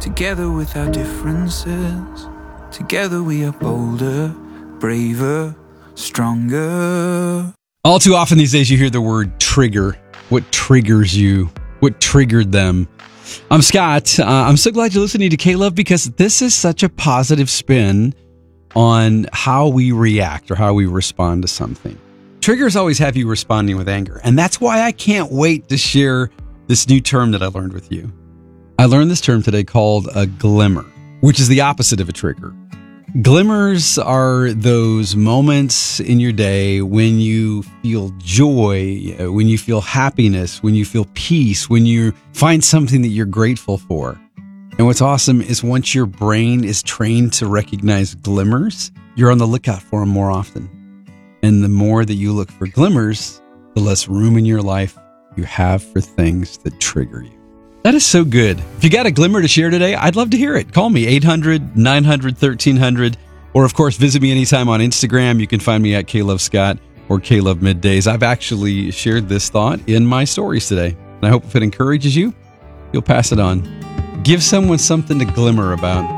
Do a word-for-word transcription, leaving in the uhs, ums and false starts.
Together with our differences, together we are bolder, braver, stronger. All too often these days you hear the word trigger. What triggers you? What triggered them? I'm Scott. Uh, I'm so glad you're listening to K-Love because this is such a positive spin on how we react or how we respond to something. Triggers always have you responding with anger. And that's why I can't wait to share this new term that I learned with you. I learned this term today called a glimmer, which is the opposite of a trigger. Glimmers are those moments in your day when you feel joy, when you feel happiness, when you feel peace, when you find something that you're grateful for. And what's awesome is once your brain is trained to recognize glimmers, you're on the lookout for them more often. And the more that you look for glimmers, the less room in your life you have for things that trigger you. That is so good. If you got a glimmer to share today, I'd love to hear it. Call me eight hundred, nine hundred, thirteen hundred. Or, of course, visit me anytime on Instagram. You can find me at K-Love Scott or K-Love Middays. I've actually shared this thought in my stories today. And I hope if it encourages you, you'll pass it on. Give someone something to glimmer about.